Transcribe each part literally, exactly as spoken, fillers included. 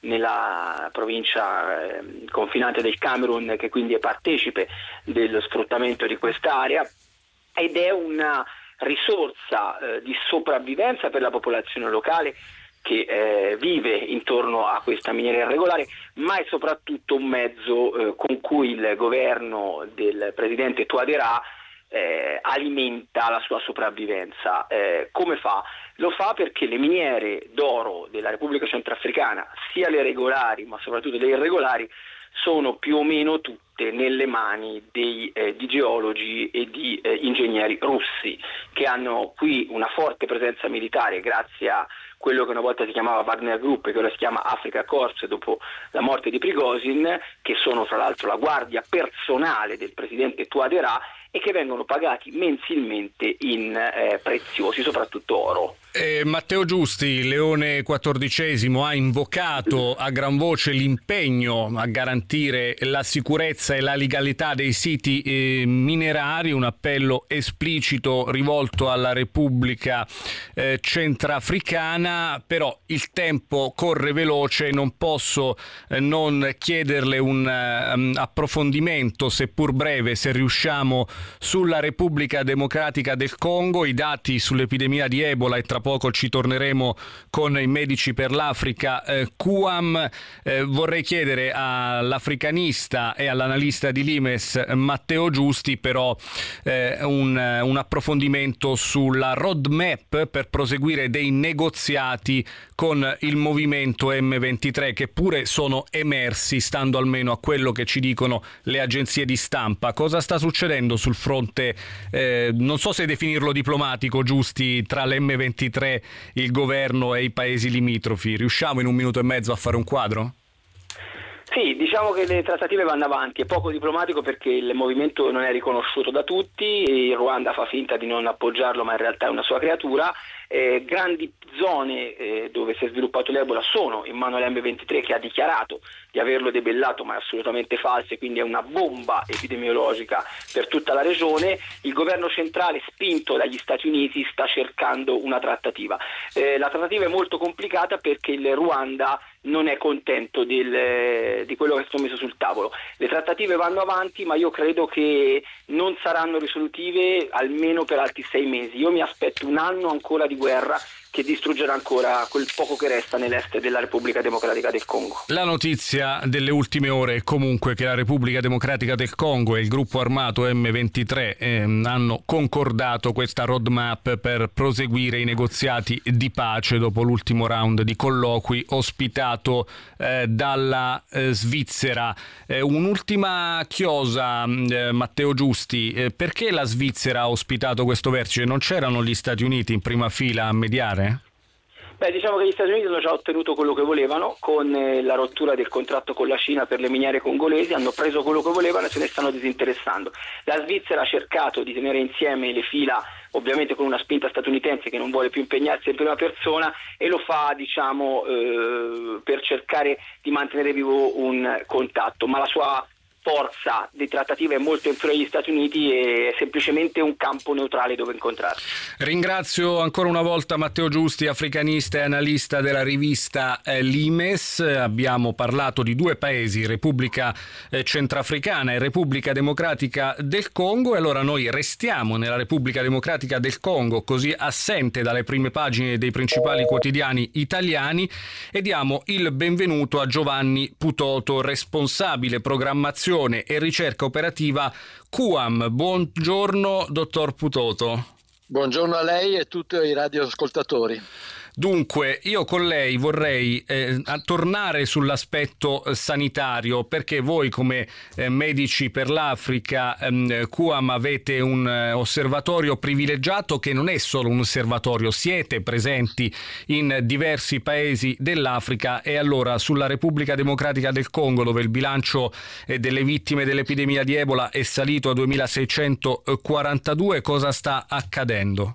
nella provincia eh, confinante del Camerun, che quindi è partecipe dello sfruttamento di quest'area, ed è una risorsa eh, di sopravvivenza per la popolazione locale che eh, vive intorno a questa miniera irregolare, ma è soprattutto un mezzo eh, con cui il governo del presidente Touadéra eh, alimenta la sua sopravvivenza. Eh, come fa? Lo fa perché le miniere d'oro della Repubblica Centrafricana, sia le regolari ma soprattutto le irregolari, sono più o meno tutte nelle mani dei, eh, di geologi e di eh, ingegneri russi, che hanno qui una forte presenza militare grazie a quello che una volta si chiamava Wagner Group e che ora si chiama Africa Corps dopo la morte di Prigozhin, che sono fra l'altro la guardia personale del presidente Touadéra e che vengono pagati mensilmente in eh, preziosi, soprattutto oro. Eh, Matteo Giusti, Leone quattordicesimo, ha invocato a gran voce l'impegno a garantire la sicurezza e la legalità dei siti eh, minerari, un appello esplicito rivolto alla Repubblica eh, Centrafricana, però il tempo corre veloce, non posso eh, non chiederle un um, approfondimento, seppur breve, se riusciamo, sulla Repubblica Democratica del Congo. I dati sull'epidemia di Ebola, e tra poco ci torneremo con i Medici per l'Africa, eh, Q A M. Eh, vorrei chiedere all'africanista e all'analista di Limes Matteo Giusti però eh, un, un approfondimento sulla roadmap per proseguire dei negoziati con il movimento emme ventitré, che pure sono emersi, stando almeno a quello che ci dicono le agenzie di stampa. Cosa sta succedendo sul fronte, eh, non so se definirlo diplomatico, Giusti, tra l'emme ventitré, il governo e i paesi limitrofi? Riusciamo in un minuto e mezzo a fare un quadro? Sì, diciamo che le trattative vanno avanti, è poco diplomatico perché il movimento non è riconosciuto da tutti, il Ruanda fa finta di non appoggiarlo ma in realtà è una sua creatura. Eh, grandi zone eh, dove si è sviluppato l'Ebola sono in mano all'emme ventitré, che ha dichiarato di averlo debellato, ma è assolutamente falso, e quindi è una bomba epidemiologica per tutta la regione. Il governo centrale, spinto dagli Stati Uniti, sta cercando una trattativa. Eh, la trattativa è molto complicata perché il Ruanda non è contento del, di quello che è stato messo sul tavolo. Le trattative vanno avanti, ma io credo che non saranno risolutive almeno per altri sei mesi. Io mi aspetto un anno ancora di guerra che distruggerà ancora quel poco che resta nell'est della Repubblica Democratica del Congo. La notizia delle ultime ore è comunque che la Repubblica Democratica del Congo e il gruppo armato emme ventitré eh, hanno concordato questa roadmap per proseguire i negoziati di pace dopo l'ultimo round di colloqui ospitato eh, dalla eh, Svizzera. Eh, un'ultima chiosa, eh, Matteo Giusti, eh, perché la Svizzera ha ospitato questo vertice? Non c'erano gli Stati Uniti in prima fila a mediare? Beh, diciamo che gli Stati Uniti hanno già ottenuto quello che volevano con eh, la rottura del contratto con la Cina per le miniere congolesi, hanno preso quello che volevano e se ne stanno disinteressando. La Svizzera ha cercato di tenere insieme le fila, ovviamente con una spinta statunitense che non vuole più impegnarsi in prima persona, e lo fa, diciamo, eh, per cercare di mantenere vivo un contatto, ma la sua forza di trattativa è molto inferiore agli Stati Uniti e è semplicemente un campo neutrale dove incontrarsi. Ringrazio ancora una volta Matteo Giusti, africanista e analista della rivista eh, Limes. Abbiamo parlato di due paesi, Repubblica eh, Centrafricana e Repubblica Democratica del Congo, e allora noi restiamo nella Repubblica Democratica del Congo, così assente dalle prime pagine dei principali quotidiani italiani, e diamo il benvenuto a Giovanni Putoto, responsabile programmazione e ricerca operativa Q A M. Buongiorno, dottor Putoto. Buongiorno a lei e a tutti i radioascoltatori. Dunque, io con lei vorrei eh, tornare sull'aspetto sanitario, perché voi come eh, Medici per l'Africa, ehm, Q A M, avete un eh, osservatorio privilegiato che non è solo un osservatorio, siete presenti in diversi paesi dell'Africa, e allora sulla Repubblica Democratica del Congo, dove il bilancio eh, delle vittime dell'epidemia di Ebola è salito a duemilaseicentoquarantadue, cosa sta accadendo?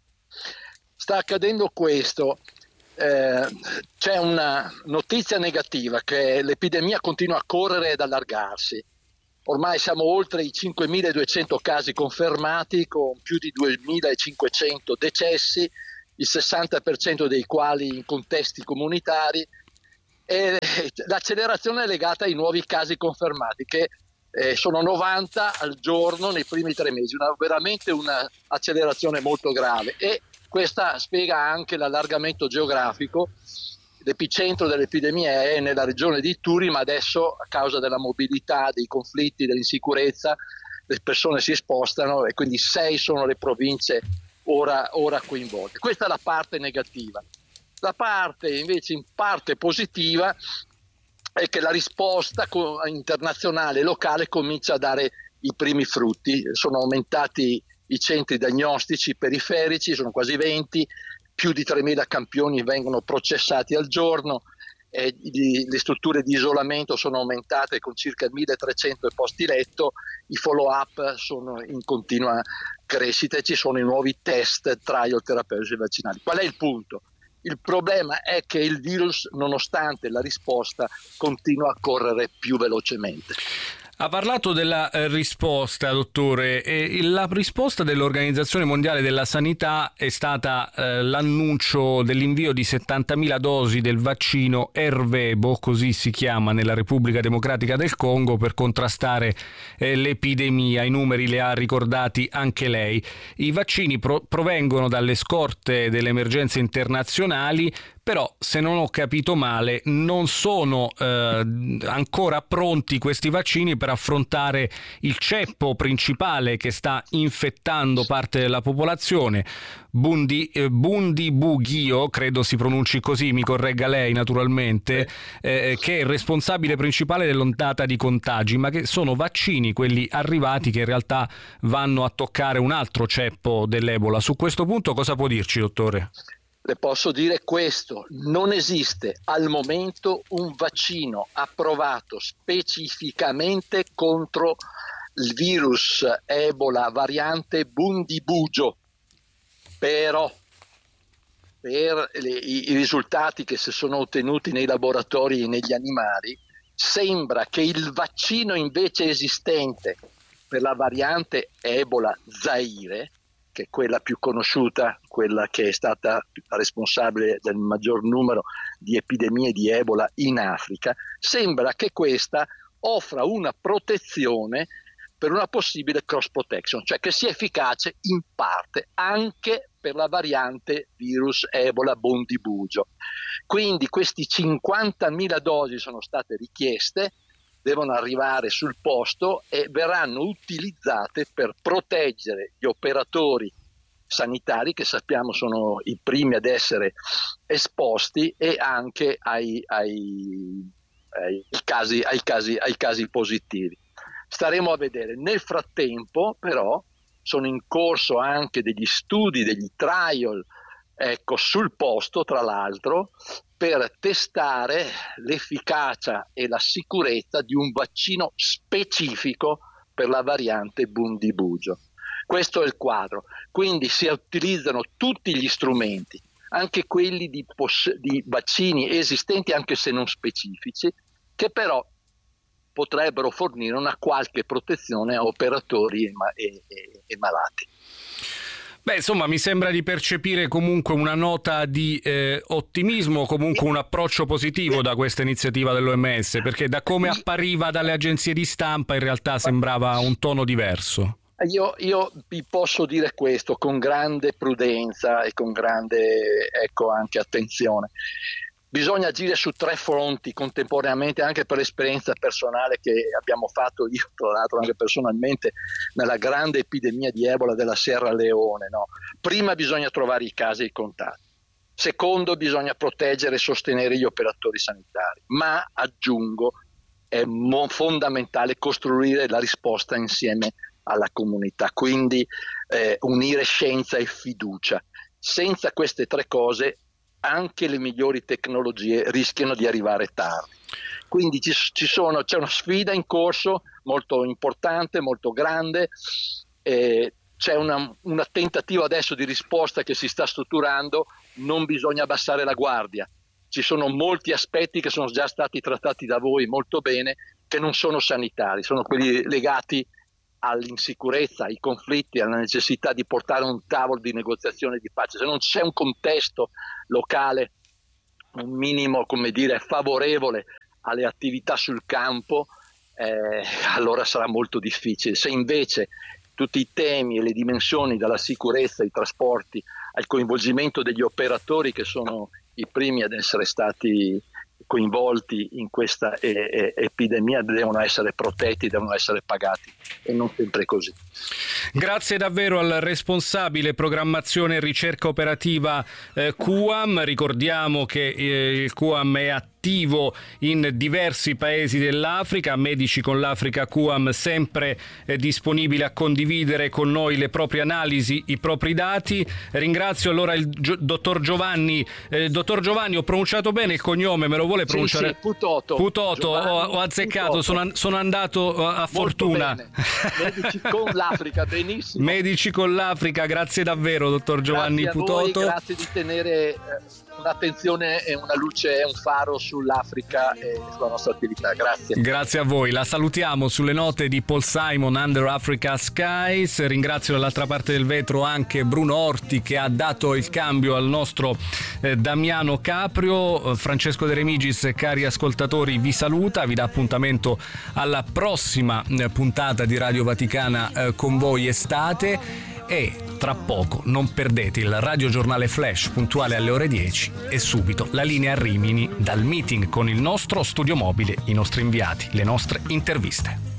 Sta accadendo questo, eh, c'è una notizia negativa, che l'epidemia continua a correre ed allargarsi. Ormai siamo oltre i cinquemiladuecento casi confermati, con più di duemilacinquecento decessi, il sessanta per cento dei quali in contesti comunitari, e eh, l'accelerazione è legata ai nuovi casi confermati, che eh, sono novanta al giorno nei primi tre mesi, una, veramente un'accelerazione molto grave, e questa spiega anche l'allargamento geografico. L'epicentro dell'epidemia è nella regione di Turi, ma adesso a causa della mobilità, dei conflitti, dell'insicurezza, le persone si spostano e quindi sei sono le province ora, ora coinvolte. Questa è la parte negativa. La parte invece in parte positiva è che la risposta internazionale e locale comincia a dare i primi frutti. Sono aumentati i centri diagnostici periferici, sono quasi venti, più di tremila campioni vengono processati al giorno, eh, gli, le strutture di isolamento sono aumentate con circa milletrecento posti letto, i follow up sono in continua crescita e ci sono i nuovi test, trial terapeutici vaccinali. Qual è il punto? Il problema è che il virus, nonostante la risposta, continua a correre più velocemente. Ha parlato della eh, risposta, dottore, e la risposta dell'Organizzazione Mondiale della Sanità è stata eh, l'annuncio dell'invio di settantamila dosi del vaccino Ervebo, così si chiama, nella Repubblica Democratica del Congo, per contrastare eh, l'epidemia. I numeri li ha ricordati anche lei. I vaccini pro- provengono dalle scorte delle emergenze internazionali, però, se non ho capito male, non sono eh, ancora pronti questi vaccini per affrontare il ceppo principale che sta infettando parte della popolazione. Bundi, eh, Bundibugyo, credo si pronunci così, mi corregga lei naturalmente, eh, che è il responsabile principale dell'ondata di contagi, ma che sono vaccini, quelli arrivati, che in realtà vanno a toccare un altro ceppo dell'Ebola. Su questo punto cosa può dirci, dottore? Le posso dire questo: non esiste al momento un vaccino approvato specificamente contro il virus Ebola variante Bundibugyo, però per le, i, i risultati che si sono ottenuti nei laboratori e negli animali sembra che il vaccino invece esistente per la variante Ebola Zaire, che è quella più conosciuta, quella che è stata responsabile del maggior numero di epidemie di Ebola in Africa, sembra che questa offra una protezione per una possibile cross protection, cioè che sia efficace in parte anche per la variante virus Ebola Bundibugyo. Quindi questi cinquantamila dosi sono state richieste, devono arrivare sul posto e verranno utilizzate per proteggere gli operatori sanitari, che sappiamo sono i primi ad essere esposti, e anche ai, ai, ai, casi, ai, casi, ai casi positivi. Staremo a vedere. Nel frattempo però sono in corso anche degli studi, degli trial, ecco, sul posto, tra l'altro, per testare l'efficacia e la sicurezza di un vaccino specifico per la variante Bundibugyo. Questo è il quadro. Quindi si utilizzano tutti gli strumenti, anche quelli di, poss- di vaccini esistenti, anche se non specifici, che però potrebbero fornire una qualche protezione a operatori e, ma- e-, e-, e malati. Beh, insomma, mi sembra di percepire comunque una nota di eh, ottimismo, comunque un approccio positivo da questa iniziativa dell'O M S, perché da come appariva dalle agenzie di stampa in realtà sembrava un tono diverso. Io, io vi posso dire questo con grande prudenza e con grande, ecco, anche attenzione. Bisogna agire su tre fronti contemporaneamente, anche per l'esperienza personale che abbiamo fatto io, tra l'altro anche personalmente, nella grande epidemia di Ebola della Sierra Leone. No? Prima bisogna trovare i casi e i contatti. Secondo, bisogna proteggere e sostenere gli operatori sanitari. Ma, aggiungo, è mo- fondamentale costruire la risposta insieme alla comunità. Quindi eh, unire scienza e fiducia. Senza queste tre cose anche le migliori tecnologie rischiano di arrivare tardi. Quindi ci, ci sono, c'è una sfida in corso molto importante, molto grande, eh, c'è una, una tentativa adesso di risposta che si sta strutturando, non bisogna abbassare la guardia. Ci sono molti aspetti che sono già stati trattati da voi molto bene, che non sono sanitari, sono quelli legati all'insicurezza, ai conflitti, alla necessità di portare un tavolo di negoziazione di pace. Se non c'è un contesto locale un minimo, come dire, favorevole alle attività sul campo, eh, allora sarà molto difficile. Se invece tutti i temi e le dimensioni dalla sicurezza ai trasporti al coinvolgimento degli operatori, che sono i primi ad essere stati coinvolti in questa e- e- epidemia, devono essere protetti, devono essere pagati, e non sempre così. Grazie davvero al responsabile programmazione e ricerca operativa eh, Q A M. Ricordiamo che eh, il Q A M è attivo in diversi paesi dell'Africa. Medici con l'Africa Q A M sempre eh, disponibile a condividere con noi le proprie analisi, i propri dati. Ringrazio allora il gio- dottor Giovanni. Eh, dottor Giovanni, ho pronunciato bene il cognome, me lo vuole pronunciare? Sì, sì, Putoto. Putoto, ho, ho azzeccato, sono, sono andato a, a fortuna. Bene. Medici con l'Africa, benissimo. Medici con l'Africa, grazie davvero, dottor Giovanni grazie a Putoto. voi, grazie di tenere eh, un'attenzione e una luce e un faro sull'Africa e sulla nostra attività. Grazie. Grazie a voi. La salutiamo sulle note di Paul Simon, Under Africa Skies. Ringrazio dall'altra parte del vetro anche Bruno Orti, che ha dato il cambio al nostro eh, Damiano Caprio. Francesco De Remigis, cari ascoltatori, vi saluta, vi dà appuntamento alla prossima eh, puntata di Radio Vaticana eh, con voi estate. E tra poco non perdete il radiogiornale Flash puntuale alle ore dieci e subito la linea a Rimini dal meeting con il nostro studio mobile, i nostri inviati, le nostre interviste.